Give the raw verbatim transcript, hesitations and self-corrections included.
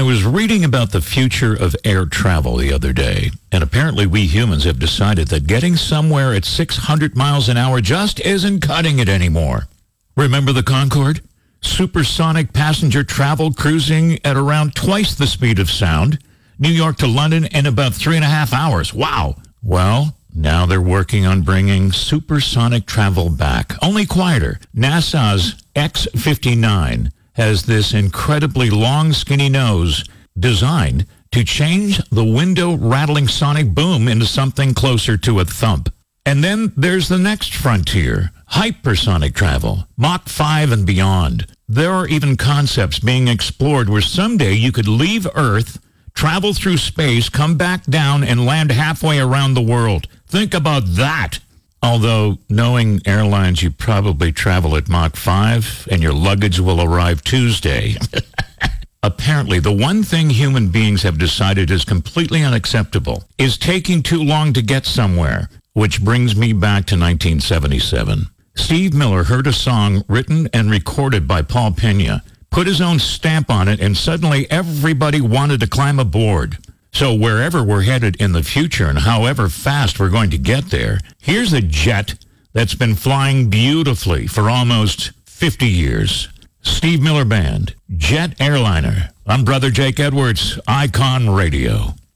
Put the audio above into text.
was reading about the future of air travel the other day, and apparently we humans have decided that getting somewhere at six hundred miles an hour just isn't cutting it anymore. Remember the Concorde? Supersonic passenger travel cruising at around twice the speed of sound. New York to London in about three and a half hours. Wow. Well, now they're working on bringing supersonic travel back, only quieter. NASA's X fifty-nine has this incredibly long, skinny nose designed to change the window-rattling sonic boom into something closer to a thump. And then there's the next frontier, hypersonic travel, Mach five and beyond. There are even concepts being explored where someday you could leave Earth, travel through space, come back down, and land halfway around the world. Think about that. Although, knowing airlines, you probably travel at Mach five, and your luggage will arrive Tuesday. Apparently, the one thing human beings have decided is completely unacceptable is taking too long to get somewhere, which brings me back to nineteen seventy-seven. Steve Miller heard a song written and recorded by Paul Pena, put his own stamp on it, and suddenly everybody wanted to climb aboard. So wherever we're headed in the future and however fast we're going to get there, here's a jet that's been flying beautifully for almost fifty years. Steve Miller Band, Jet Airliner. I'm Brother Jake Edwards, Icon Radio.